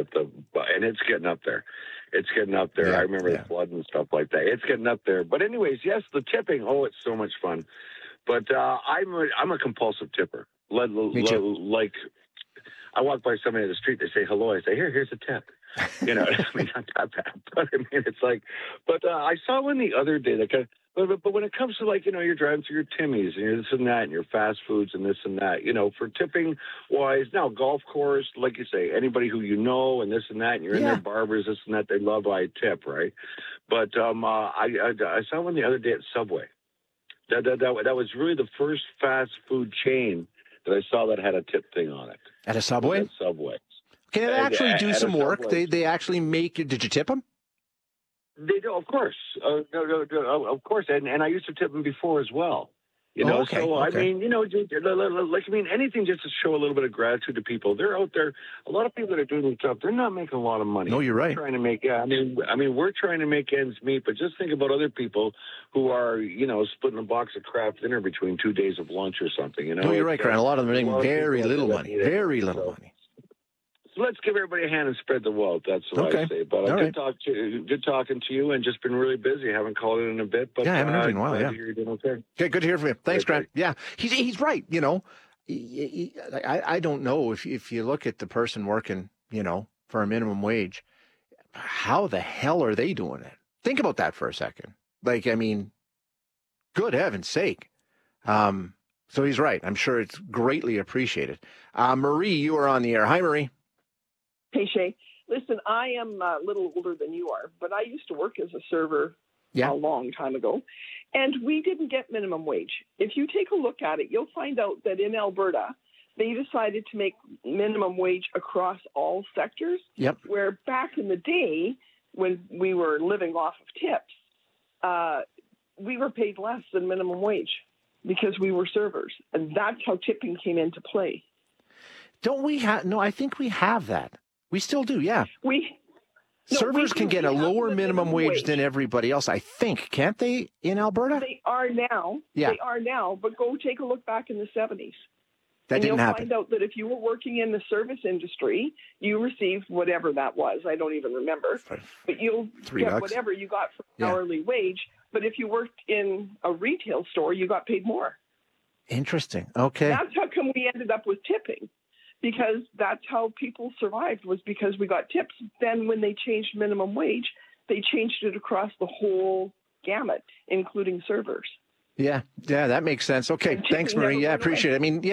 and it's getting up there. It's getting up there. Yeah, I remember the flood and stuff like that. It's getting up there. But anyways, yes, the tipping. Oh, it's so much fun. But I'm a compulsive tipper. Me too. Like, I walk by somebody in the street, they say hello. I say, here's a tip. You know, I mean, not that bad, but I mean, it's like, but I saw one the other day that but when it comes to, like, you know, you're driving through your Timmy's and you're this and that and your fast foods and this and that, you know, for tipping wise, now golf course, like you say, anybody who you know and this and that, and you're in their barbers, this and that, they love I tip, right? But I saw one the other day at Subway. That was really the first fast food chain that I saw that had a tip thing on it. At a Subway? At Subway. Can they actually do some work? They actually make it. Did you tip them? They do, of course. Of course. And I used to tip them before as well. You know, I mean, you know, like, I mean, anything just to show a little bit of gratitude to people. They're out there. A lot of people that are doing this stuff, they're not making a lot of money. No, you're right. We're trying to make, I mean, we're trying to make ends meet, but just think about other people who are, you know, splitting a box of Kraft dinner between 2 days of lunch or something. You know, no, you're right, Grant. A lot of them are making very little money. Very little money. So let's give everybody a hand and spread the wealth. That's what I say. But good talking to you, and just been really busy. Haven't called in a bit, but I haven't heard in a while. Yeah, you're doing okay. Okay, good to hear from you. Thanks, Grant. Yeah, he's right. You know, I don't know if you look at the person working, you know, for a minimum wage, how the hell are they doing it? Think about that for a second. Like, I mean, good heaven's sake. So he's right. I'm sure it's greatly appreciated. Marie, you are on the air. Hi, Marie. Hey, Shay. Listen, I am a little older than you are, but I used to work as a server a long time ago, and we didn't get minimum wage. If you take a look at it, you'll find out that in Alberta, they decided to make minimum wage across all sectors, where back in the day, when we were living off of tips, we were paid less than minimum wage because we were servers, and that's how tipping came into play. Don't we have? No, I think we have that. We still do, yeah. Servers can get a lower minimum wage than everybody else, I think. Can't they, in Alberta? They are now. Yeah. They are now, but go take a look back in the 70s. That didn't happen. You'll find out that if you were working in the service industry, you received whatever that was. I don't even remember. But you'll get whatever you got for an hourly wage. But if you worked in a retail store, you got paid more. Interesting. Okay. That's how come we ended up with tipping. Because that's how people survived, was because we got tips. Then when they changed minimum wage, they changed it across the whole gamut, including servers. Yeah, that makes sense. Okay, thanks, Marie. Yeah, appreciate it. I mean,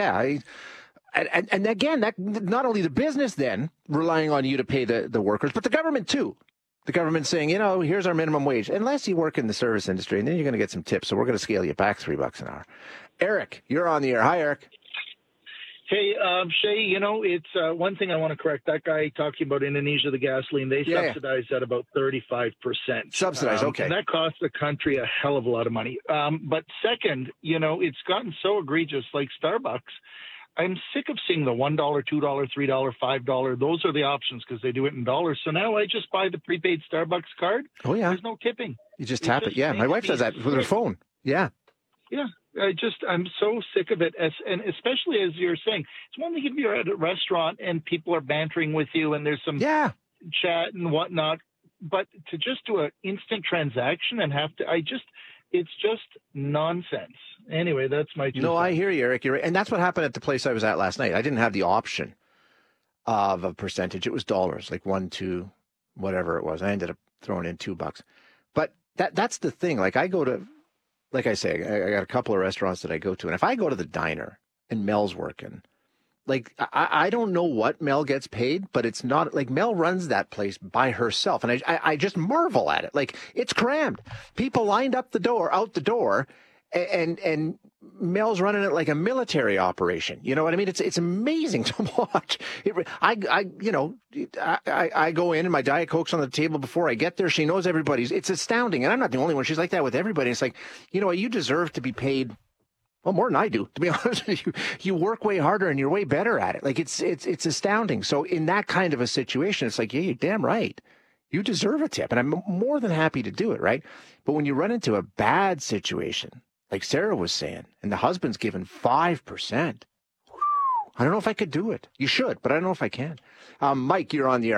and again, that not only the business then relying on you to pay the workers, but the government too. The government saying, you know, here's our minimum wage. Unless you work in the service industry, and then you're going to get some tips, so we're going to scale you back $3 an hour. Eric, you're on the air. Hi, Eric. Hey, Shay, you know, it's one thing I want to correct. That guy talking about Indonesia, the gasoline, they subsidize at about 35%. Subsidize, okay. And that costs the country a hell of a lot of money. But second, you know, it's gotten so egregious, like Starbucks. I'm sick of seeing the $1, $2, $3, $5. Those are the options because they do it in dollars. So now I just buy the prepaid Starbucks card. Oh, yeah. There's no tipping. You just tap it. Yeah, my wife does that with her phone. Yeah. Yeah. I'm so sick of it, and especially as you're saying, it's one thing if you're at a restaurant and people are bantering with you and there's some chat and whatnot, but to just do an instant transaction and have to, it's just nonsense. Anyway, that's my 2 cents. I hear you, Eric. You're right. And that's what happened at the place I was at last night. I didn't have the option of a percentage. It was dollars, like 1, 2, whatever it was. I ended up throwing in $2. But that's the thing. Like I go to, like I say, I got a couple of restaurants that I go to. And if I go to the diner and Mel's working, like, I don't know what Mel gets paid, but it's not like Mel runs that place by herself. And I just marvel at it. Like, it's crammed. People lined up out the door, and Mel's running it like a military operation. You know what I mean? It's amazing to watch. I go in and my Diet Coke's on the table before I get there. She knows everybody's. It's astounding. And I'm not the only one. She's like that with everybody. It's like, you know, you deserve to be paid. Well, more than I do, to be honest with you. You work way harder and you're way better at it. Like, it's astounding. So in that kind of a situation, it's like, yeah, you're damn right. You deserve a tip. And I'm more than happy to do it, right? But when you run into a bad situation, like Sarah was saying, and the husband's given 5%, I don't know if I could do it. You should, but I don't know if I can. Mike, you're on the air.